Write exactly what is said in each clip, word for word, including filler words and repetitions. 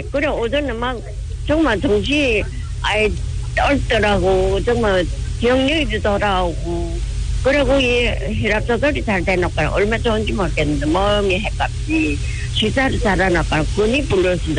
그래, 오전에 막, 정말 정신이, 아이, 떨더라고. 정말, 기억력이 돌아오고. 그리고 이 혈압 조절이 잘 되니까 얼마 좋은지 모르겠는데, 몸이 해깝지. 시사를 잘하니까 근이 불렀습니다.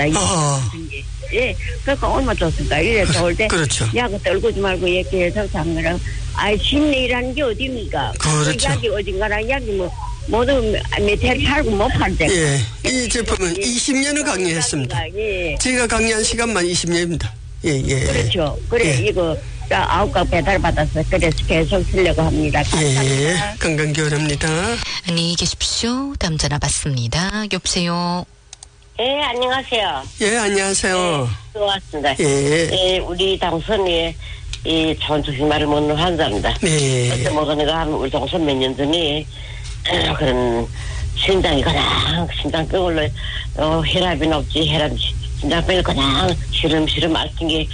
예, 그러니까 얼마 좋습니다. 이래 좋을 때. 그렇죠. 약을 떨구지 말고 얘기해서 장거랑. 아이, 심리라는 게 어딥니까? 그렇죠. 약이 어딘가랑 약이 뭐, 모두 메테리 팔고 못 팔대. 예. 이 제품은 이십 년을 강의했습니다. 예. 제가 강의한 시간만 이십 년입니다. 예, 예. 그렇죠. 그래, 예. 이거, 아홉 가 배달받아서 그래서 계속 쓰려고 합니다. 감사합니다. 예. 건강교랍니다. 안녕히 계십시오. 다음 전화 받습니다. 여보세요. 예, 안녕하세요. 예, 안녕하세요. 네, 고맙습니다. 예. 예, 우리 당선이 이 전투심말을 먹는 환자입니다. 네. 그때 먹으니까 하면 우리 동선 몇 년 전에 그런 심장이 그냥 심장 뼈걸로 어, 혈압이 높지 혈압 심장병이 그냥 시름시름 앓던 게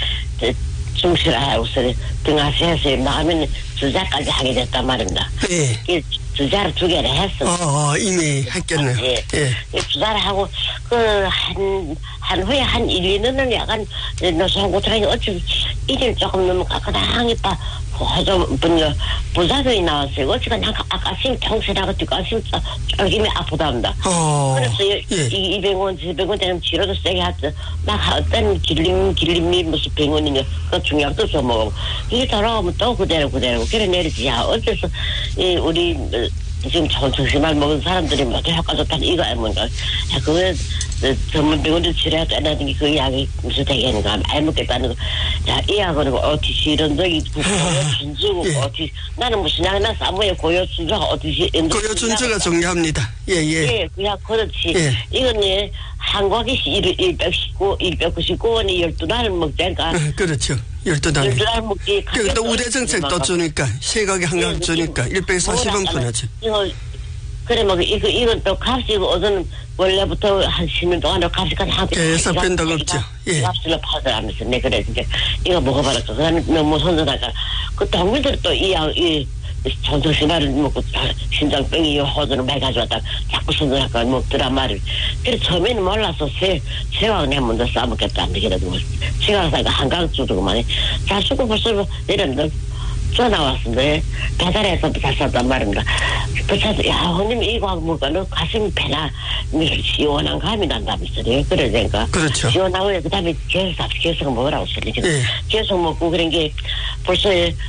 중시라하고 등하시해서 나가면 주자까지 하게 됐단 말입니다. 예. 주자를 두 개를 했어. 어, 어 이미 했겠네요. 예. 예. 주자를 하고 그 한 한 후에 한 일, 이 년은 약간 노소한 고통이 어찌 일일 조금 넘어가 그냥 있다. 좀 분요 부자들이 나왔어요. 어찌가 난 아까 심 평소라고 뛰고 심 쫄김이 아프다 합니다. 어. 그래서 예. 이 이백 원, 이백 원 되는 치료도 세게 하죠. 막 어떤 길림 길림이 무슨 병원이냐 그 중약도 좀 먹고 이게 돌아오면 또 그대로 그대로 그래 내리지. 야 어째서 이 우리 지금 전투심을 먹은 사람들이 모두 효과 좋다는 이거 아닙니까? 그거 전문 병원도 치료해야 되는 게 그 약이 무슨 되겠는가 알 먹겠다는 거. 자, 이 약은 어디시 이런 적이 있고 고요준주고 어디 나는 무슨 약이나 사무에 고요준주가 어디시 고요준주가 중요합니다. 예예. 예, 그냥 그렇지. 예. 이건 예 한국이 일백십구, 일백구십구 원이 열두 달을 먹자니까. 그렇죠. 열두 달. 열두 달 먹기. 그리고 또 우대정책도 주니까 세각이 한각 주니까 일백사십 원 분하죠. 이거 그래 뭐 이거 이건 또 값이 어제는 원래부터 한 십 년 동안 값이 그냥 한 계속 변동 없죠. 예. 값을 파더라면서 내 그래 이제 이거 먹어봐라. 그거는 너무 선전하니까 그 동물들 또 이 이 전투심화를 먹고 심장병이 호전을 많이 가져왔다 자꾸 선전할까 먹더란 말을. 그래 처음에는 몰라서 새 새와 내 먼저 싸먹겠다 안 되겠다고 시간사가 한강 주더구만. 자 수고 벌써 내렸는데 전화 왔는데 배달해서 잘 샀단 말입니다. 그래서 야 형님 이거 먹으니까 너 가슴이 배나 시원한 감이 난다면서요. 그러니까 그렇죠. 시원하고 그 다음에 계속 계속 먹으라고 소리. 예. 계속 먹고 그런 게 벌써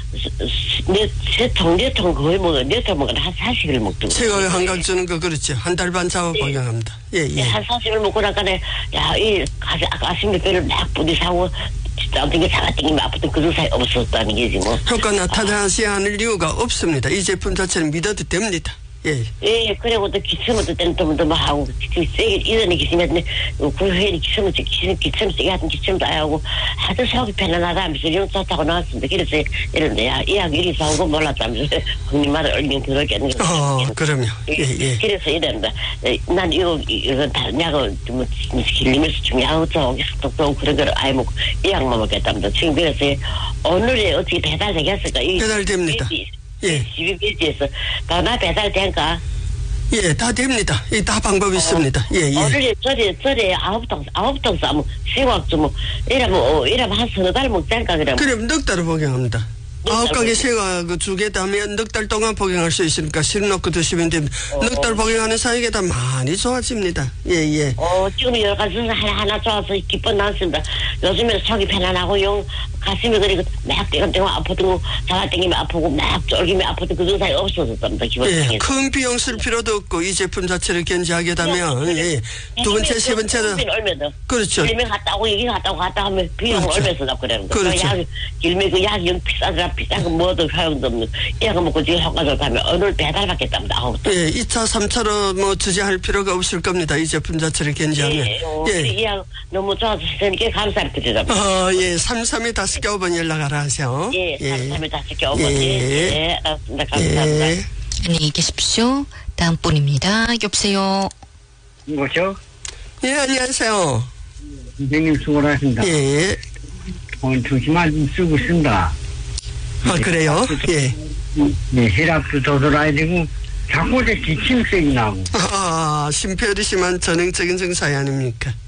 네세통 네통 거의 먹어 네통 먹어 한 사십을 먹더라고요. 세각이 한각 주는 거 그렇죠. 한 달 반 잡아 복용합니다. 예 예. 한 사십을 먹고 나니까 야이 가슴이 뼈를 막 부딪히고 어떻게 잡아당기면 아프던 그 사이 없었다는 게지 뭐. 효과 나타나지 않을 이유가 없습니다. 이 제품 자체는 믿어도 됩니다. 예. 예, 그리고 또 기침을 또 때는 또 뭐 하고, 세게, 이전에 기침했는데, 그 후에 기침을, 기침, 기침 세게 하던 기침도 안 하고, 하도 속이 편안하다 하면서 이런 좋다고 나왔습니다. 그래서 이런데, 야, 이 약 이리 사온 거 몰랐다면서, 형님 말을 얼른 들었겠는 거. 어, 그럼요. 예, 예. 그래서 이랬는데, 난 이거, 이거 다른 약을, 뭐, 길리면서 좀 약을 좀, 또 그런 거를 아예 먹고, 이 약만 먹겠답니다. 지금 그래서, 오늘에 어떻게 배달되겠을까? 배달됩니다. 예. 집이 비지에서 나 배달된가? 예, 다 됩니다. 예, 다 방법이 어, 있습니다. 예, 예. 오늘 저리 저리 아홉 통 아홉 통 싸면 시각 좀 이러면 어, 이러면 한 서너 달 먹자니까 그러면. 그럼 넉 달을 복용합니다. 아홉 가게 세가 그 두 개 다면 넉 달 동안 복용할 수 있으니까 실 넣고 드시면 됩니다. 어, 넉 달 복용하는 사이에 다 많이 좋아집니다. 예, 예. 어, 지금 여러 가지 하나 하나 좋아서 기뻐 나왔습니다. 요즘에 속이 편안하고 용 가슴이 그리고 막 땡땡 아프던 거 잡아당기면 아프고 막 쫄기면 아프던 그 증상이 없어졌답니다. 예, 큰 비용 쓸 필요도 없고 이 제품 자체를 견지하게 되면 예, 두 번째 세 번째는 그렇죠. 길면 갔다 오고 여기 갔다 오고 갔다 하면 비용 그렇죠. 얼마 쓰다 그러는 거. 그렇죠. 약 길면 그 약이 영 비싸더라 비싼 거 뭐도 사용도 없는 이거 먹고 지금 효과 좋다면 오늘 배달 받겠답니다. 예, 이 차 삼 차로 뭐 주제할 필요가 없을 겁니다. 이 제품 자체를 견지하면. 예, 어, 예. 이 약 너무 좋아서 선생님께 감사드립니다. 어, 예, 삼삼이 다섯 개 오 번 연락하라 하세요. 예, 예. 삼삼이 다섯 개 오 번. 예, 예, 알았습니다. 감사합니다. 예. 안녕히 계십시오. 다음 분입니다. 여보세요. 뭐죠? 예, 안녕하세요. 선생님 수고하십니다. 예. 오늘 조심만 좀 쓰고 있습니다. 아, 그래요? 예. 네, 혈압도 조절해야 되고, 자꾸 이제 기침색이 나고. 아, 심폐어리심한 전형적인 증상이 아닙니까?